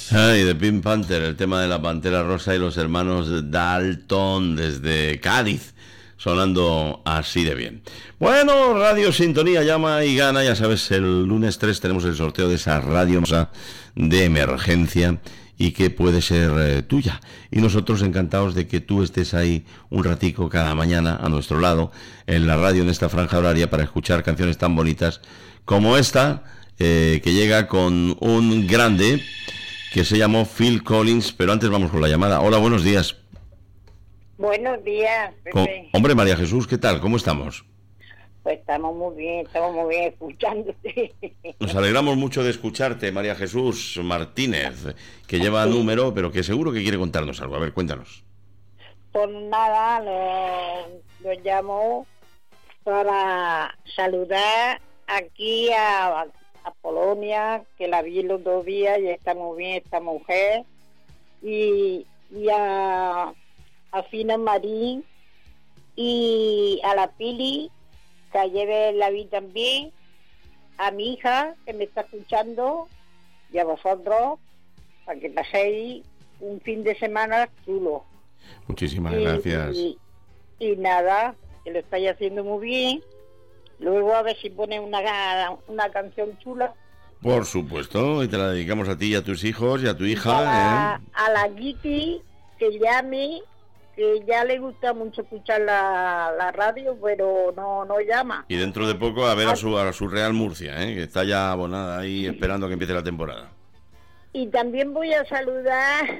Ay, de Pink Panther, el tema de la Pantera Rosa y los hermanos Dalton desde Cádiz, sonando así de bien. Bueno, Radio Sintonía llama y gana, ya sabes, el lunes 3 tenemos el sorteo de esa radio de emergencia y que puede ser tuya. Y nosotros encantados de que tú estés ahí un ratico cada mañana a nuestro lado, en la radio, en esta franja horaria, para escuchar canciones tan bonitas como esta, que llega con un grande que se llamó Phil Collins, pero antes vamos con la llamada. Hola, buenos días. Buenos días, Pepe. Hombre, María Jesús, ¿qué tal? ¿Cómo estamos? Pues estamos muy bien escuchándote. Nos alegramos mucho de escucharte, María Jesús Martínez, que lleva número, pero que seguro que quiere contarnos algo. A ver, cuéntanos. Pues nada, lo llamo para saludar aquí a Polonia, que la vi los 2 días y está muy bien esta mujer, y a Fina Marín y a la Pili, que ayer la vi también, a mi hija que me está escuchando y a vosotros, para que paséis un fin de semana chulo. Muchísimas gracias. Y nada, que lo estáis haciendo muy bien. Luego a ver si pone una canción chula. Por supuesto, y te la dedicamos a ti y a tus hijos y a tu hija. A la Giti, que llame, que ya le gusta mucho escuchar la radio, pero no llama. Y dentro de poco a ver a su Real Murcia, que está ya abonada ahí esperando que empiece la temporada. Y también voy a saludar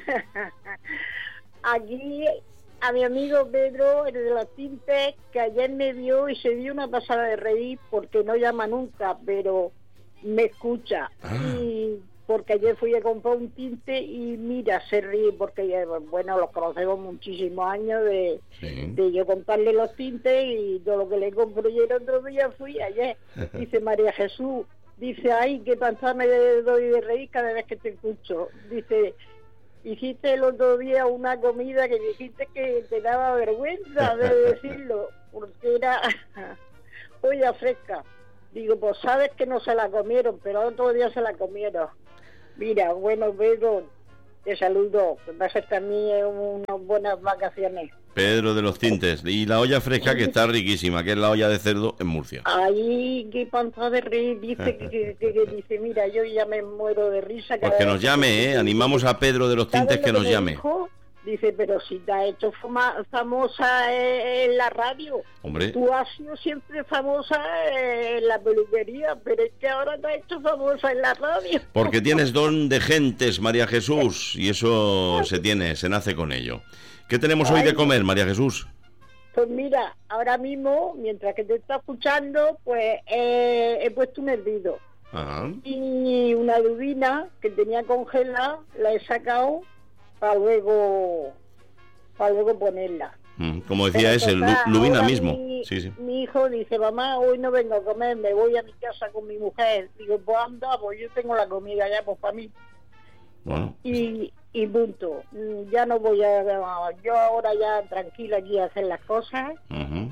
aquí a mi amigo Pedro, el de los tintes, que ayer me vio y se dio una pasada de reír, porque no llama nunca, pero me escucha. Y porque ayer fui a comprar un tinte y mira, se ríe, porque bueno, los conocemos muchísimos años de yo comprarle los tintes, y todo lo que le compro yo el otro día fui ayer. Dice María Jesús, dice, ay, qué panza me doy de reír cada vez que te escucho. Dice, hiciste el otro día una comida que dijiste que te daba vergüenza de decirlo, porque era olla fresca. Digo, pues sabes que no se la comieron, pero otro día se la comieron. Mira, bueno, Pedro, te saludo, que pases también unas buenas vacaciones. Pedro de los Tintes, y la olla fresca que está riquísima, que es la olla de cerdo en Murcia. Ay, qué panza de reír, dice que dice, mira, yo ya me muero de risa. Pues que nos llame, animamos a Pedro de los Tintes que nos llame. Dijo? Dice, pero si te ha hecho famosa en la radio. Hombre. Tú has sido siempre famosa en la peluquería, pero es que ahora te has hecho famosa en la radio. Porque tienes don de gentes, María Jesús, y eso se nace con ello. ¿Qué tenemos hoy de comer, María Jesús? Pues mira, ahora mismo, mientras que te está escuchando, pues he puesto un hervido. Ajá. Y una lubina que tenía congelada, la he sacado para luego ponerla. Como decía ese, lubina mismo. Mi hijo dice, mamá, hoy no vengo a comer, me voy a mi casa con mi mujer. Digo, pues anda, pues yo tengo la comida ya, pues para mí. Bueno. Y punto. Ya no voy yo ahora ya tranquila aquí a hacer las cosas. Uh-huh.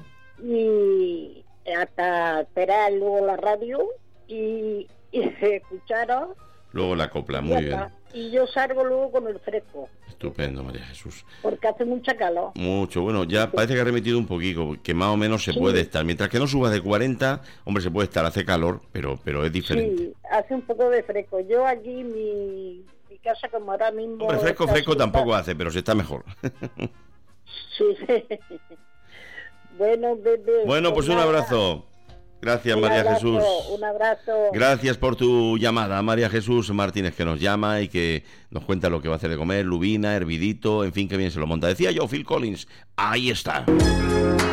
Y hasta esperar luego la radio y escucharos. Luego la copla, muy bien. Y yo salgo luego con el fresco. Estupendo, María Jesús. Porque hace mucha calor. Mucho, bueno, ya parece que ha remitido un poquito, que más o menos se puede estar. Mientras que no subas de 40, hombre, se puede estar, hace calor, pero es diferente. Sí, hace un poco de fresco. Yo aquí, mi casa como ahora mismo... Hombre, fresco tampoco hace, pero se está mejor. Sí. Bueno, bebé. Bueno, pues un abrazo. Gracias, María Jesús. Un abrazo. Gracias por tu llamada, María Jesús Martínez, que nos llama y que nos cuenta lo que va a hacer de comer, lubina, hervidito, en fin, que bien se lo monta. Decía yo, Phil Collins, ahí está.